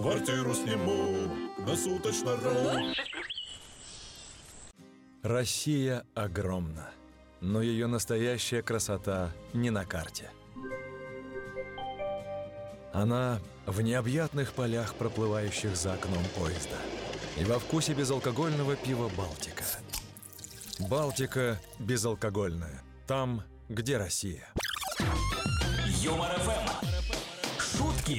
Квартиру сниму на суточно-ру. Россия огромна, но ее настоящая красота не на карте. Она в необъятных полях, проплывающих за окном поезда, и во вкусе безалкогольного пива «Балтика». «Балтика» безалкогольная. Там, где Россия. Юмор ФМ. Шутки